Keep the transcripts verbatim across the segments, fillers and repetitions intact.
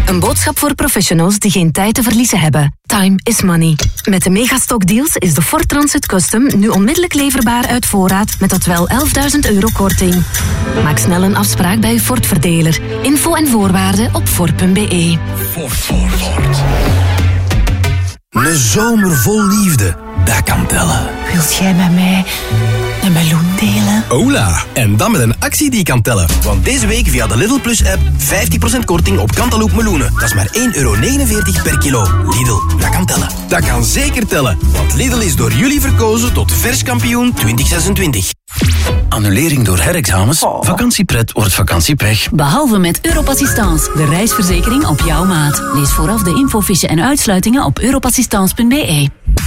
Een boodschap voor professionals die geen tijd te verliezen hebben. Time is money. Met de Megastock deals is de Ford Transit Custom nu onmiddellijk leverbaar uit voorraad met tot wel elfduizend euro korting. Maak snel een afspraak bij uw Ford-verdeler. Info en voorwaarden op Ford punt b e. Ford, Ford, Ford. Een zomer vol liefde, dat kan tellen. Wilt jij met mij een meloen delen? Hola! En dan met een actie die kan tellen. Want deze week via de Lidl Plus app vijftig procent korting op Cantaloupe meloenen. Dat is maar één euro negenenveertig per kilo. Lidl, dat kan tellen. Dat kan zeker tellen. Want Lidl is door jullie verkozen tot verskampioen twintig zesentwintig. Annulering door herexamens? Oh. Vakantiepret wordt vakantiepech. Behalve met Europassistance, de reisverzekering op jouw maat. Lees vooraf de infofiche en uitsluitingen op europassistance punt b e.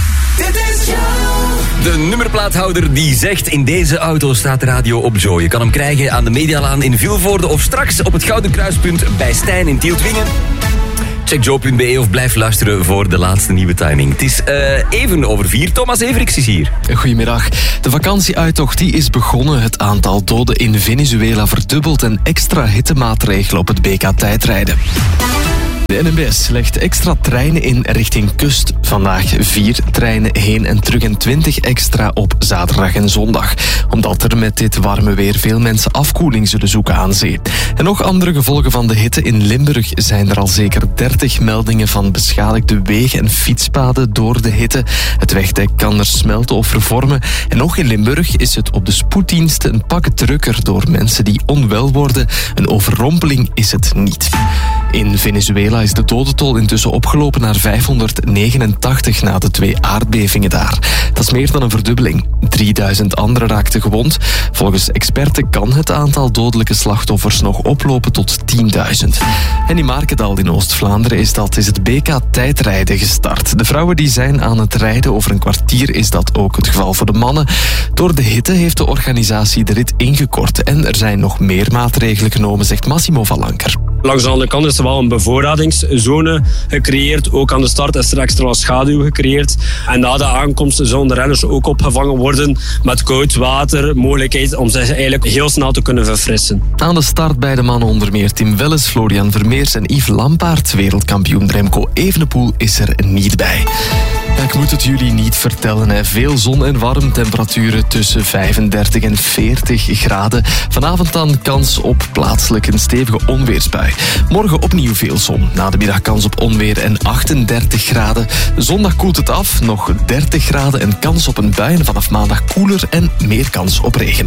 De nummerplaathouder die zegt: in deze auto staat Radio op Joe. Je kan hem krijgen aan de Medialaan in Vilvoorde of straks op het Gouden Kruispunt bij Stijn in Tieltwingen. Check joe punt b e of blijf luisteren voor de laatste nieuwe timing. Het is uh, even over vier. Thomas Everiks is hier. Goedemiddag. De vakantieuittocht die is begonnen. Het aantal doden in Venezuela verdubbelt en extra hittemaatregelen op het B K tijdrijden. De N M B S legt extra treinen in richting kust. Vandaag vier treinen heen en terug en twintig extra op zaterdag en zondag. Omdat er met dit warme weer veel mensen afkoeling zullen zoeken aan zee. En nog andere gevolgen van de hitte. In Limburg zijn er al zeker dertig meldingen van beschadigde wegen en fietspaden door de hitte. Het wegdek kan er smelten of vervormen. En nog in Limburg is het op de spoeddiensten een pak drukker door mensen die onwel worden. Een overrompeling is het niet. In Venezuela is de dodentol intussen opgelopen naar vijfhonderdnegenentachtig na de twee aardbevingen daar. Dat is meer dan een verdubbeling. drieduizend anderen raakten gewond. Volgens experten kan het aantal dodelijke slachtoffers nog oplopen tot tienduizend. En in Markendal in Oost-Vlaanderen is dat is het B K tijdrijden gestart. De vrouwen die zijn aan het rijden. Over een kwartier is dat ook het geval voor de mannen. Door de hitte heeft de organisatie de rit ingekort. En er zijn nog meer maatregelen genomen, zegt Massimo van Lanker. Langs de andere kant is er wel een bevoorradingszone gecreëerd. Ook aan de start is er extra wat schaduw gecreëerd. En na de aankomst zullen de renners ook opgevangen worden met koud water. Mogelijkheid om zich eigenlijk heel snel te kunnen verfrissen. Aan de start bij de mannen onder meer Tim Welles, Florian Vermeers en Yves Lampaert. Wereldkampioen Remco Evenepoel is er niet bij. Ja, ik moet het jullie niet vertellen. Hè. Veel zon en warm, temperaturen tussen vijfendertig en veertig graden. Vanavond dan kans op plaatselijk een stevige onweersbui. Morgen opnieuw veel zon. Na de middag kans op onweer en achtendertig graden. Zondag koelt het af, nog dertig graden en kans op een bui. En vanaf maandag koeler en meer kans op regen.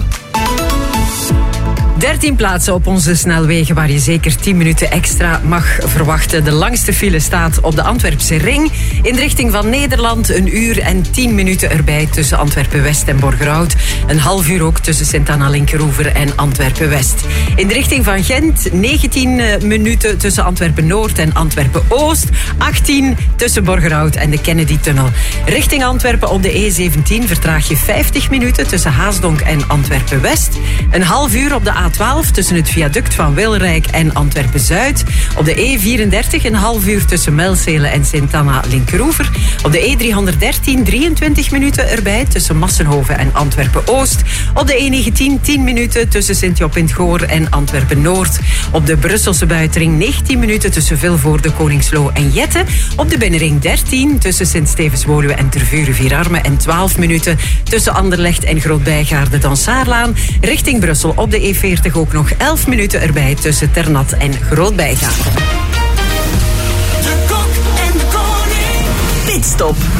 dertien plaatsen op onze snelwegen waar je zeker tien minuten extra mag verwachten. De langste file staat op de Antwerpse Ring. In de richting van Nederland een uur en tien minuten erbij tussen Antwerpen-West en Borgerhout. Een half uur ook tussen Sint-Anna-Linkeroever en Antwerpen-West. In de richting van Gent negentien minuten tussen Antwerpen-Noord en Antwerpen-Oost. achttien tussen Borgerhout en de Kennedy-tunnel. Richting Antwerpen op de E zeventien vertraag je vijftig minuten tussen Haasdonk en Antwerpen-West. Een half uur op de A twaalf tussen het viaduct van Wilrijk en Antwerpen-Zuid. Op de E vierendertig een half uur tussen Melzele en Sint-Anna-Linkeroever. Op de E driehonderddertien drieëntwintig minuten erbij tussen Massenhoven en Antwerpen-Oost. Op de E negentien tien minuten tussen Sint-Job-in-het-Goor en Antwerpen-Noord. Op de Brusselse buitenring negentien minuten tussen Vilvoorde, Koningsloo en Jette. Op de binnenring dertien tussen Sint-Stevens-Woluwe en Tervuren-Vierarme. En twaalf minuten tussen Anderlecht en Groot-Bijgaarde-Dansaarlaan. Richting Brussel op de E veertig ook nog elf minuten erbij tussen Ternat en Groot-Bijgaarde. De kok en de koning. Pitstop.